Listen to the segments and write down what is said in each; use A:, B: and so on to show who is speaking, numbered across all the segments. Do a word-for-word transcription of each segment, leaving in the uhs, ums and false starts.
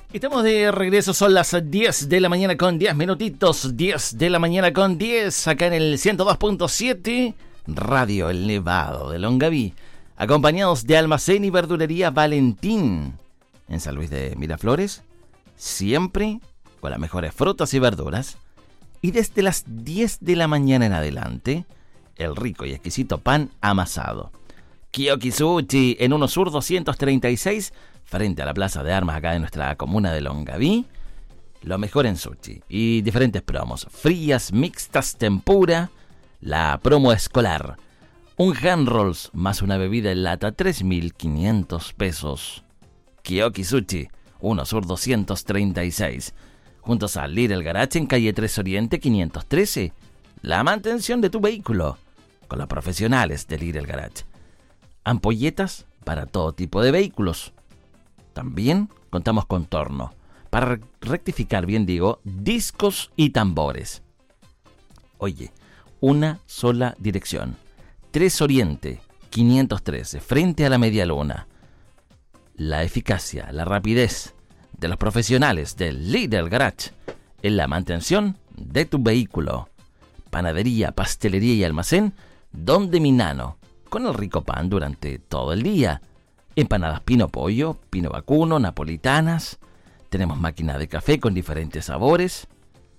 A: Estamos de regreso, son las diez de la mañana con diez minutitos, diez de la mañana con diez, acá en el ciento dos punto siete, Radio El Nevado de Longaví, acompañados de Almacén y Verdulería Valentín, en San Luis de Miraflores, siempre con las mejores frutas y verduras, y desde las diez de la mañana en adelante, el rico y exquisito pan amasado. Kiyoki Sushi, en Uno Sur doscientos treinta y seis, frente a la Plaza de Armas acá de nuestra comuna de Longaví. Lo mejor en sushi y diferentes promos, frías, mixtas, tempura, la promo escolar, un hand rolls más una bebida en lata, tres mil quinientos pesos. Kiyoki Sushi, Uno Sur doscientos treinta y seis, juntos a Little Garage en calle tres Oriente quinientos trece. La mantención de tu vehículo con los profesionales de Little Garage. Ampolletas para todo tipo de vehículos. También contamos con torno, para rectificar bien digo, discos y tambores. Oye, una sola dirección. tres Oriente, quinientos trece, frente a la Media Luna. La eficacia, la rapidez de los profesionales del Lidl Garage en la mantención de tu vehículo. Panadería, pastelería y almacén Don de Minano, con el rico pan durante todo el día. Empanadas pino pollo, pino vacuno, napolitanas. Tenemos máquina de café con diferentes sabores.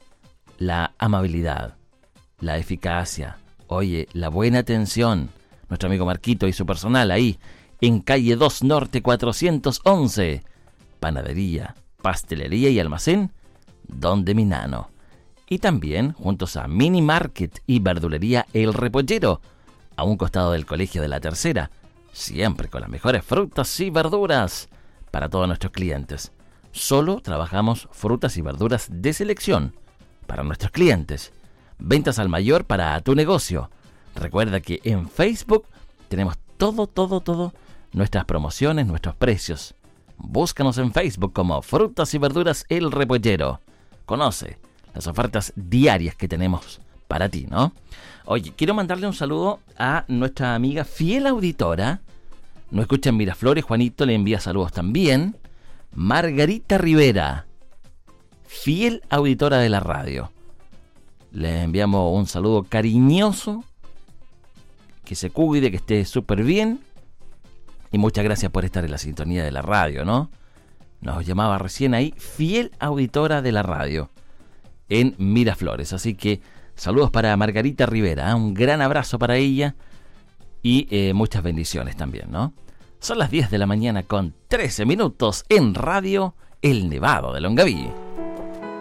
A: La amabilidad, la eficacia, oye, la buena atención. Nuestro amigo Marquito y su personal ahí, en calle dos Norte cuatrocientos once. Panadería, pastelería y almacén Don de Minano. Y también juntos a Mini Market y Verdulería El Repollero, a un costado del Colegio de la Tercera, siempre con las mejores frutas y verduras para todos nuestros clientes. Solo trabajamos frutas y verduras de selección para nuestros clientes. Ventas al mayor para tu negocio. Recuerda que en Facebook tenemos todo, todo, todo, nuestras promociones, nuestros precios. Búscanos en Facebook como Frutas y Verduras El Repollero. Conoce las ofertas diarias que tenemos para ti, ¿no? Oye, quiero mandarle un saludo a nuestra amiga fiel auditora. Nos escucha en Miraflores, Juanito le envía saludos también. Margarita Rivera, fiel auditora de la radio. Le enviamos un saludo cariñoso. Que se cuide, que esté súper bien. Y muchas gracias por estar en la sintonía de la radio, ¿no? Nos llamaba recién ahí, fiel auditora de la radio en Miraflores. Así que saludos para Margarita Rivera, ¿eh? Un gran abrazo para ella y eh, muchas bendiciones también, ¿no? Son las diez de la mañana con trece minutos en Radio El Nevado de Longaví.